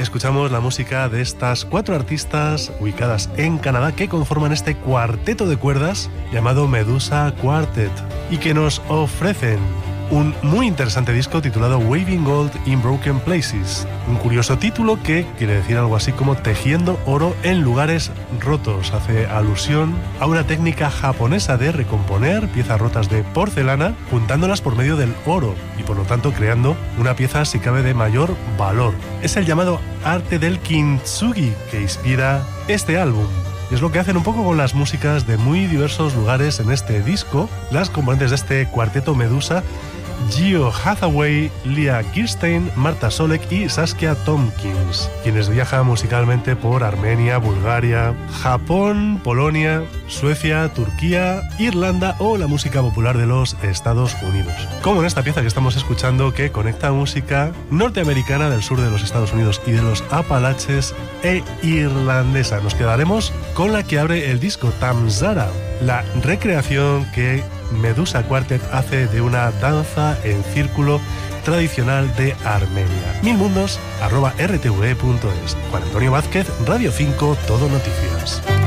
escuchamos la música de estas 4 artistas ubicadas en Canadá que conforman este cuarteto de cuerdas llamado Medusa Quartet y que nos ofrecen un muy interesante disco titulado Waving Gold in Broken Places. Un curioso título que quiere decir algo así como tejiendo oro en lugares rotos. Hace alusión a una técnica japonesa de recomponer piezas rotas de porcelana juntándolas por medio del oro y por lo tanto creando una pieza si cabe de mayor valor. Es el llamado arte del kintsugi que inspira este álbum. Y es lo que hacen un poco con las músicas de muy diversos lugares en este disco. Las componentes de este cuarteto Medusa: Gio Hathaway, Leah Kirstein, Marta Solek y Saskia Tompkins, quienes viajan musicalmente por Armenia, Bulgaria, Japón, Polonia, Suecia, Turquía, Irlanda o la música popular de los Estados Unidos. Como en esta pieza que estamos escuchando, que conecta música norteamericana del sur de los Estados Unidos y de los Apalaches e irlandesa. Nos quedaremos con la que abre el disco, Tamzara, la recreación que Medusa Quartet hace de una danza en círculo tradicional de Armenia. milmundos@rtve.es. Juan Antonio Vázquez, Radio 5, Todo Noticias.